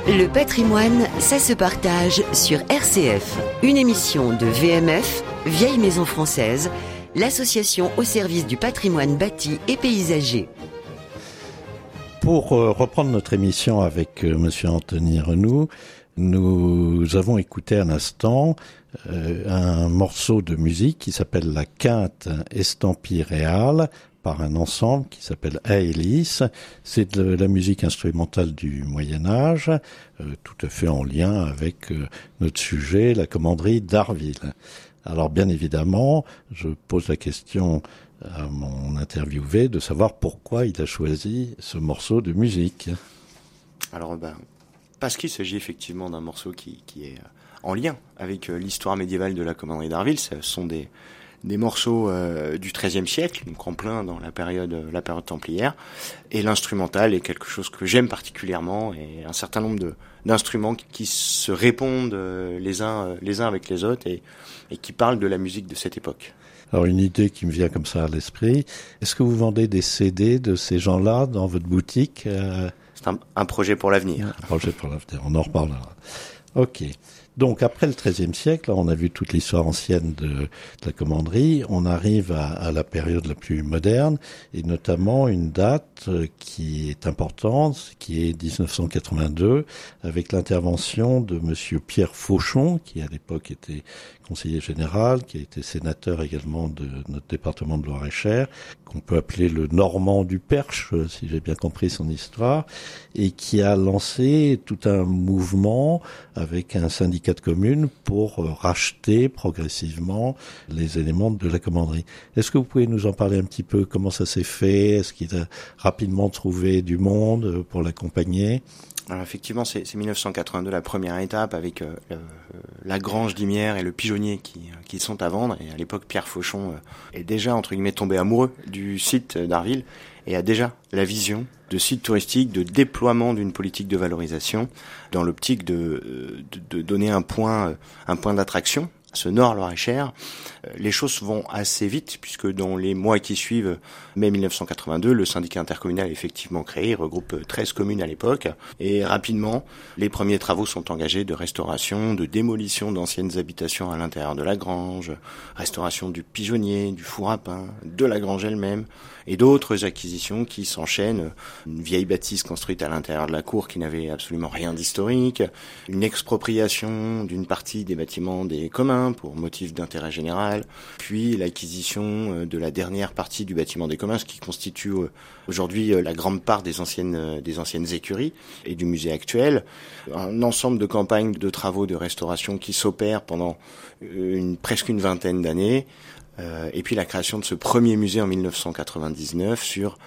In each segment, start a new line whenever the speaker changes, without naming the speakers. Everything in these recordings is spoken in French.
Le patrimoine, ça se partage sur RCF. Une émission de VMF, Vieille Maison Française, l'association au service du patrimoine bâti et paysager.
Pour reprendre notre émission avec Monsieur Anthony Renoux, nous avons écouté un instant un morceau de musique qui s'appelle la Quinte Estampille Réale par un ensemble qui s'appelle Aélis. C'est de la musique instrumentale du Moyen-Âge, tout à fait en lien avec notre sujet, la commanderie d'Arville. Alors bien évidemment, je pose la question à mon interviewé de savoir pourquoi il a choisi ce morceau de musique.
Alors parce qu'il s'agit effectivement d'un morceau qui est en lien avec l'histoire médiévale de la commanderie d'Arville. Ce sont des morceaux du XIIIe siècle, donc en plein dans la période templière, et l'instrumental est quelque chose que j'aime particulièrement, et un certain nombre d'instruments qui se répondent les uns avec les autres et qui parlent de la musique de cette époque.
Alors une idée qui me vient comme ça à l'esprit, est-ce que vous vendez des CD de ces gens-là dans votre boutique?
C'est un projet pour l'avenir.
Un projet pour l'avenir, on en reparlera. Ok. Donc après le XIIIe siècle, on a vu toute l'histoire ancienne de la commanderie, on arrive à la période la plus moderne, et notamment une date qui est importante, qui est 1982, avec l'intervention de Monsieur Pierre Fauchon, qui à l'époque était conseiller général, qui a été sénateur également de notre département de Loir-et-Cher, qu'on peut appeler le Normand du Perche, si j'ai bien compris son histoire, et qui a lancé tout un mouvement avec un syndicat de communes pour racheter progressivement les éléments de la commanderie. Est-ce que vous pouvez nous en parler un petit peu? Comment ça s'est fait? Est-ce qu'il a rapidement trouvé du monde pour l'accompagner?
Alors effectivement, c'est 1982 la première étape avec la grange d'Imières et le pigeonnier qui sont à vendre. Et à l'époque, Pierre Fauchon est déjà entre guillemets tombé amoureux du site d'Arville et a déjà la vision de site touristique, de déploiement d'une politique de valorisation dans l'optique de donner un point d'attraction. Ce Nord Loir-et-Cher, les choses vont assez vite puisque dans les mois qui suivent mai 1982, le syndicat intercommunal est effectivement créé, il regroupe 13 communes à l'époque et rapidement, les premiers travaux sont engagés de restauration, de démolition d'anciennes habitations à l'intérieur de la grange, restauration du pigeonnier, du four à pain, de la grange elle-même et d'autres acquisitions qui s'enchaînent. Une vieille bâtisse construite à l'intérieur de la cour qui n'avait absolument rien d'historique, une expropriation d'une partie des bâtiments des communs pour motif d'intérêt général, puis l'acquisition de la dernière partie du bâtiment des communs, ce qui constitue aujourd'hui la grande part des anciennes écuries et du musée actuel. Un ensemble de campagnes de travaux de restauration qui s'opèrent pendant presque une vingtaine d'années, et puis la création de ce premier musée en 1999 sur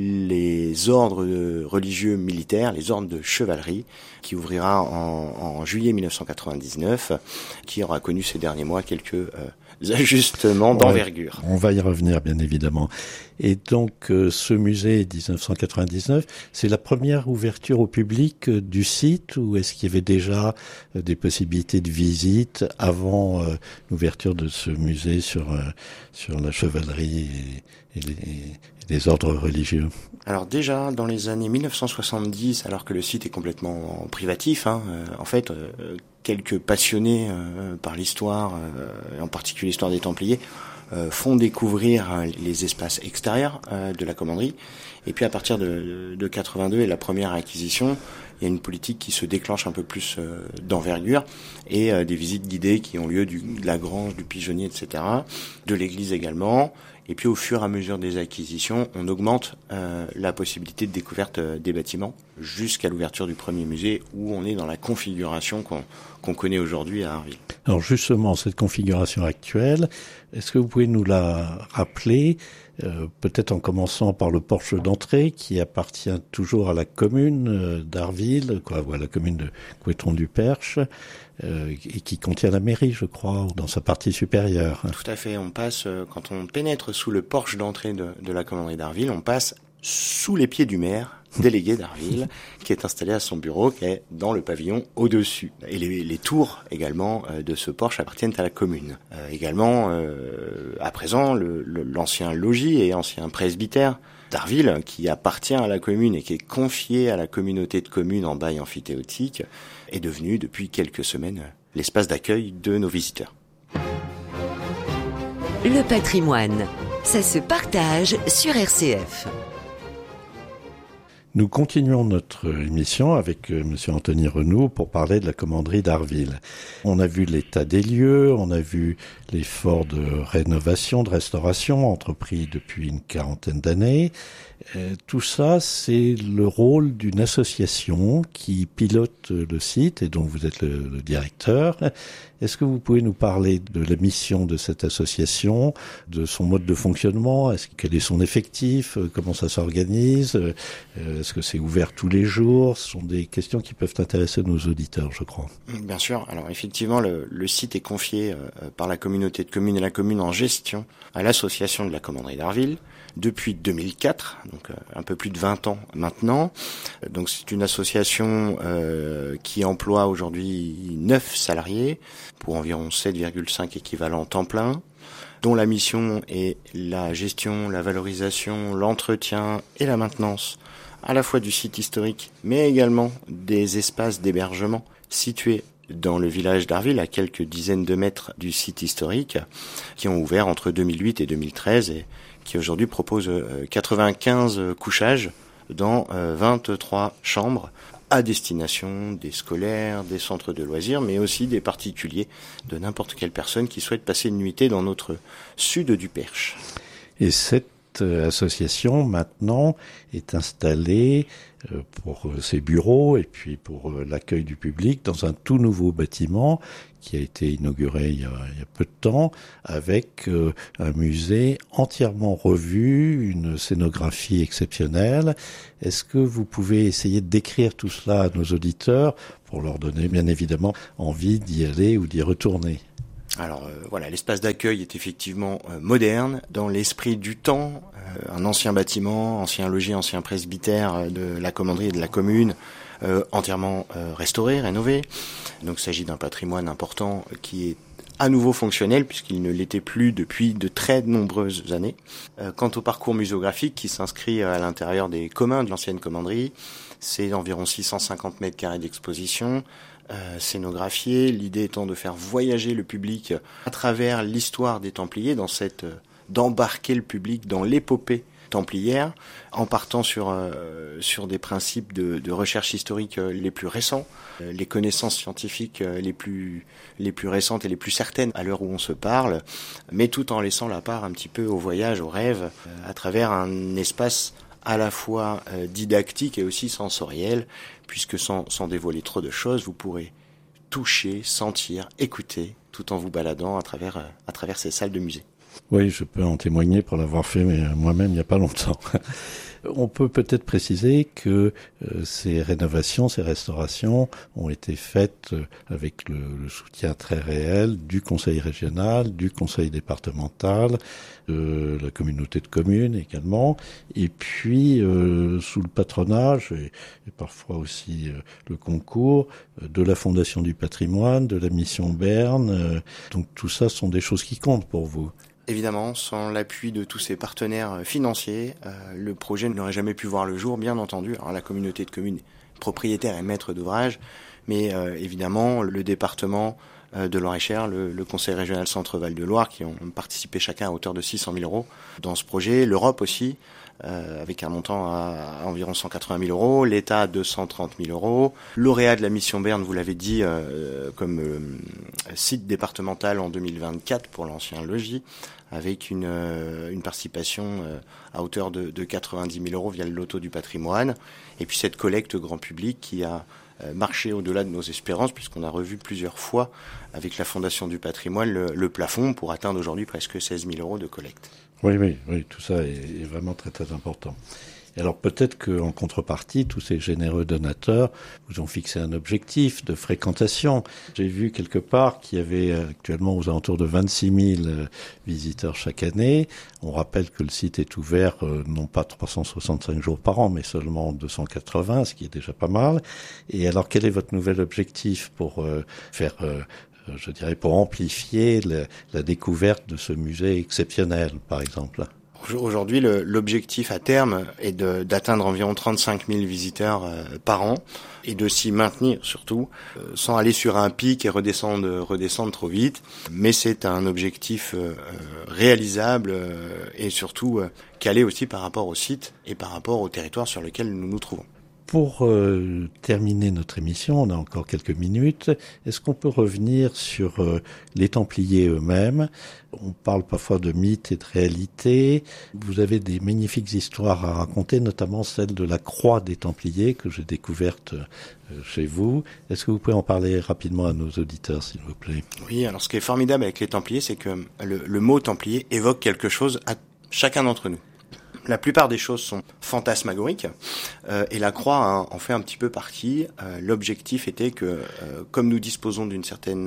les ordres religieux militaires, les ordres de chevalerie, qui ouvrira en juillet 1999, qui aura connu ces derniers mois quelques ajustements d'envergure.
On va y revenir, bien évidemment. Et donc, ce musée 1999, c'est la première ouverture au public du site, ou est-ce qu'il y avait déjà des possibilités de visite avant l'ouverture de ce musée sur la chevalerie et les ordres religieux?
Alors déjà, dans les années 1970, alors que le site est complètement privatif, en fait, quelques passionnés par l'histoire, et en particulier l'histoire des Templiers, font découvrir les espaces extérieurs de la commanderie. Et puis à partir de 82 et la première acquisition, il y a une politique qui se déclenche un peu plus d'envergure et des visites guidées qui ont lieu de la grange, du pigeonnier, etc., de l'église également. Et puis au fur et à mesure des acquisitions, on augmente la possibilité de découverte des bâtiments jusqu'à l'ouverture du premier musée où on est dans la configuration qu'on connaît aujourd'hui à Arville.
Alors justement, cette configuration actuelle, est-ce que vous pouvez nous la rappeler, peut-être en commençant par le porche d'entrée qui appartient toujours à la commune d'Arville, ou à la commune de Couëtron-du-Perche, et qui contient la mairie, je crois, dans sa partie supérieure.
Tout à fait, on passe, quand on pénètre sous le porche d'entrée de la commanderie d'Arville, on passe sous les pieds du maire, délégué d'Arville, qui est installé à son bureau, qui est dans le pavillon au-dessus. Et les tours également de ce porche appartiennent à la commune. Également, à présent, l'ancien logis et ancien presbytère d'Arville, qui appartient à la commune et qui est confié à la communauté de communes en bail emphytéotique, est devenu depuis quelques semaines l'espace d'accueil de nos visiteurs.
Le patrimoine, ça se partage sur RCF.
Nous continuons notre émission avec Monsieur Anthony Renaud pour parler de la commanderie d'Arville. On a vu l'état des lieux, on a vu l'effort de rénovation, de restauration entrepris depuis une 40aine d'années. Tout ça, c'est le rôle d'une association qui pilote le site et dont vous êtes le directeur. Est-ce que vous pouvez nous parler de la mission de cette association, de son mode de fonctionnement? Quel est son effectif? Comment ça s'organise? Est-ce que c'est ouvert tous les jours? Ce sont des questions qui peuvent intéresser nos auditeurs, je crois.
Bien sûr. Alors effectivement, le site est confié par la communauté de communes et la commune en gestion à l'association de la commanderie d'Arville depuis 2004, donc un peu plus de 20 ans maintenant. Donc c'est une association qui emploie aujourd'hui 9 salariés pour environ 7,5 équivalents temps plein, dont la mission est la gestion, la valorisation, l'entretien et la maintenance à la fois du site historique, mais également des espaces d'hébergement situés dans le village d'Arville, à quelques dizaines de mètres du site historique, qui ont ouvert entre 2008 et 2013 et qui aujourd'hui proposent 95 couchages dans 23 chambres à destination des scolaires, des centres de loisirs, mais aussi des particuliers, de n'importe quelle personne qui souhaite passer une nuitée dans notre sud du Perche.
Et cette association, maintenant, est installée pour ses bureaux et puis pour l'accueil du public dans un tout nouveau bâtiment qui a été inauguré il y a peu de temps, avec un musée entièrement revu, une scénographie exceptionnelle. Est-ce que vous pouvez essayer de décrire tout cela à nos auditeurs pour leur donner bien évidemment envie d'y aller ou d'y retourner?
Alors voilà, l'espace d'accueil est effectivement moderne, dans l'esprit du temps, un ancien bâtiment, ancien logis, ancien presbytère de la commanderie et de la commune, entièrement restauré, rénové. Donc il s'agit d'un patrimoine important qui est à nouveau fonctionnel puisqu'il ne l'était plus depuis de très nombreuses années. Quant au parcours muséographique qui s'inscrit à l'intérieur des communs de l'ancienne commanderie, c'est environ 650 mètres carrés d'exposition, scénographié, l'idée étant de faire voyager le public à travers l'histoire des Templiers, d'embarquer le public dans l'épopée templière, en partant sur des principes de recherche historique les plus récents, les connaissances scientifiques les plus récentes et les plus certaines à l'heure où on se parle, mais tout en laissant la part un petit peu au voyage, au rêve, à travers un espace à la fois didactique et aussi sensoriel, puisque sans dévoiler trop de choses, vous pourrez toucher, sentir, écouter, tout en vous baladant à travers ces salles de musée.
Oui, je peux en témoigner pour l'avoir fait moi-même il n'y a pas longtemps. On peut peut-être préciser que ces rénovations, ces restaurations ont été faites avec le soutien très réel du conseil régional, du conseil départemental, de la communauté de communes également, et puis sous le patronage et parfois aussi le concours de la Fondation du patrimoine, de la Mission Berne. Donc tout ça sont des choses qui comptent pour vous.
Évidemment, sans l'appui de tous ces partenaires financiers, le projet n'aurait jamais pu voir le jour, bien entendu. Alors la communauté de communes est propriétaire et maître d'ouvrage, mais évidemment le département de Loir-et-Cher, le conseil régional Centre-Val de Loire, qui ont participé chacun à hauteur de 600 000 euros dans ce projet, l'Europe aussi, avec un montant à environ 180 000 euros, l'État à 230 000 euros, lauréat de la Mission Berne, vous l'avez dit, comme site départemental en 2024 pour l'ancien logis, avec une participation à hauteur de 90 000 euros via le loto du patrimoine, et puis cette collecte grand public qui a marché au-delà de nos espérances, puisqu'on a revu plusieurs fois avec la Fondation du patrimoine le plafond pour atteindre aujourd'hui presque 16 000 euros de collecte.
Oui, tout ça est vraiment très très important. Et alors peut-être qu'en contrepartie, tous ces généreux donateurs vous ont fixé un objectif de fréquentation. J'ai vu quelque part qu'il y avait actuellement aux alentours de 26 000 visiteurs chaque année. On rappelle que le site est ouvert non pas 365 jours par an, mais seulement 280, ce qui est déjà pas mal. Et alors quel est votre nouvel objectif pour faire... pour amplifier la découverte de ce musée exceptionnel, par exemple?
Aujourd'hui, l'objectif à terme est d'atteindre environ 35 000 visiteurs par an et de s'y maintenir surtout, sans aller sur un pic et redescendre trop vite. Mais c'est un objectif réalisable et surtout calé aussi par rapport au site et par rapport au territoire sur lequel nous nous trouvons.
Pour terminer notre émission, on a encore quelques minutes. Est-ce qu'on peut revenir sur les Templiers eux-mêmes? On parle parfois de mythes et de réalité. Vous avez des magnifiques histoires à raconter, notamment celle de la croix des Templiers que j'ai découverte chez vous. Est-ce que vous pouvez en parler rapidement à nos auditeurs, s'il vous plaît?
Oui, alors ce qui est formidable avec les Templiers, c'est que le mot Templier évoque quelque chose à chacun d'entre nous. La plupart des choses sont fantasmagoriques et la croix en fait un petit peu partie. L'objectif était que, comme nous disposons d'un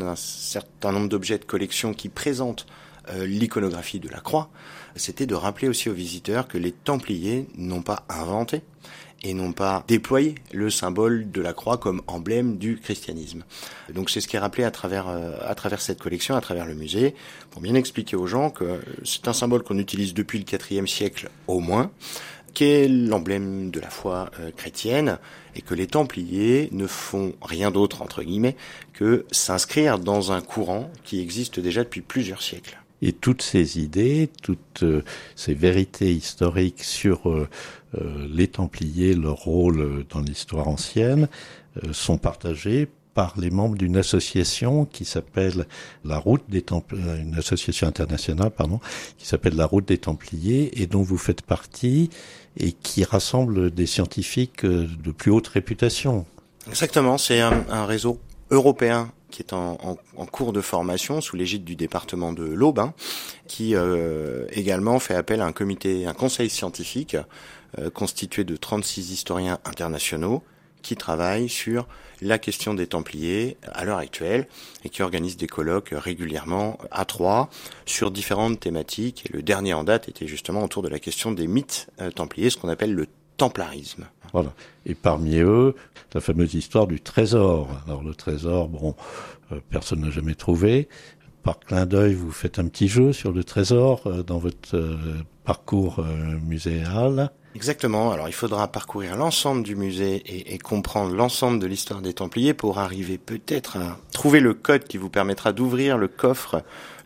certain nombre d'objets de collection qui présentent l'iconographie de la croix, c'était de rappeler aussi aux visiteurs que les Templiers n'ont pas inventé et n'ont pas déployé le symbole de la croix comme emblème du christianisme. Donc c'est ce qui est rappelé à travers cette collection, à travers le musée, pour bien expliquer aux gens que c'est un symbole qu'on utilise depuis le IVe siècle au moins, qui est l'emblème de la foi chrétienne, et que les Templiers ne font rien d'autre, entre guillemets, que s'inscrire dans un courant qui existe déjà depuis plusieurs siècles.
Et toutes ces idées, toutes ces vérités historiques sur les Templiers, leur rôle dans l'histoire ancienne, sont partagées par les membres d'une association qui s'appelle la Route des Templiers, une association internationale, qui s'appelle la Route des Templiers et dont vous faites partie et qui rassemble des scientifiques de plus haute réputation.
Exactement, c'est un réseau européen qui est en cours de formation sous l'égide du département de l'Aube, qui également fait appel à un conseil scientifique constitué de 36 historiens internationaux qui travaillent sur la question des Templiers à l'heure actuelle et qui organisent des colloques régulièrement à Troyes sur différentes thématiques. Et le dernier en date était justement autour de la question des mythes templiers, ce qu'on appelle le templarisme.
Voilà. Et parmi eux, la fameuse histoire du trésor. Alors le trésor, personne n'a jamais trouvé. Par clin d'œil, vous faites un petit jeu sur le trésor dans votre parcours muséal.
Exactement. Alors il faudra parcourir l'ensemble du musée et comprendre l'ensemble de l'histoire des Templiers pour arriver peut-être à trouver le code qui vous permettra d'ouvrir le coffre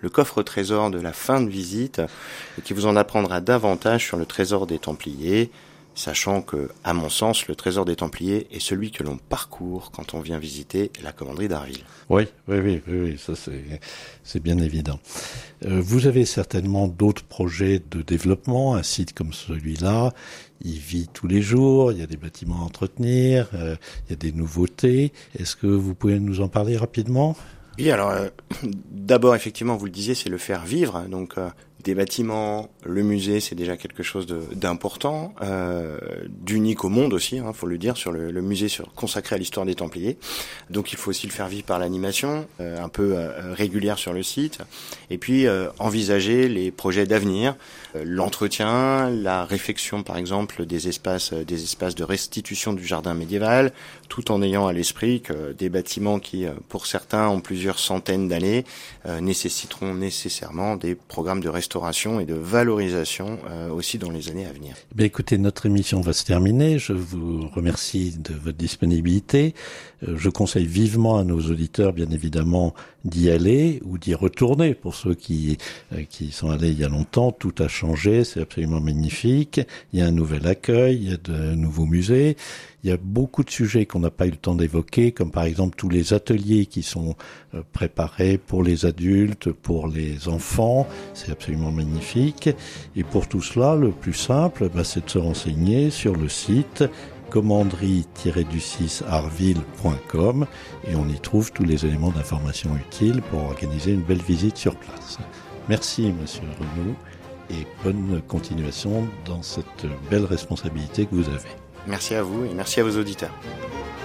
trésor de la fin de visite et qui vous en apprendra davantage sur le trésor des Templiers, sachant que, à mon sens, le trésor des Templiers est celui que l'on parcourt quand on vient visiter la commanderie d'Arville.
Oui, ça c'est bien évident. Vous avez certainement d'autres projets de développement, un site comme celui-là, il vit tous les jours, il y a des bâtiments à entretenir, il y a des nouveautés. Est-ce que vous pouvez nous en parler rapidement ?
Oui, alors d'abord, effectivement, vous le disiez, c'est le faire vivre, donc des bâtiments, le musée, c'est déjà quelque chose d'important, d'unique au monde aussi, faut le dire, sur le musée consacré à l'histoire des Templiers. Donc il faut aussi le faire vivre par l'animation, un peu régulière sur le site, et puis envisager les projets d'avenir, l'entretien, la réfection par exemple des espaces de restitution du jardin médiéval, tout en ayant à l'esprit que des bâtiments qui, pour certains, ont plusieurs centaines d'années, nécessiteront nécessairement des programmes de restauration et de valorisation aussi dans les années à venir.
Écoutez, notre émission va se terminer. Je vous remercie de votre disponibilité. Je conseille vivement à nos auditeurs, bien évidemment, d'y aller ou d'y retourner. Pour ceux qui sont allés il y a longtemps, tout a changé, c'est absolument magnifique. Il y a un nouvel accueil, il y a de nouveaux musées. Il y a beaucoup de sujets qu'on n'a pas eu le temps d'évoquer, comme par exemple tous les ateliers qui sont préparés pour les adultes, pour les enfants. C'est absolument magnifique. Et pour tout cela, le plus simple, c'est de se renseigner sur le site commanderie-du6arville.com et on y trouve tous les éléments d'information utiles pour organiser une belle visite sur place. Merci, Monsieur Renou, et bonne continuation dans cette belle responsabilité que vous avez.
Merci à vous et merci à vos auditeurs.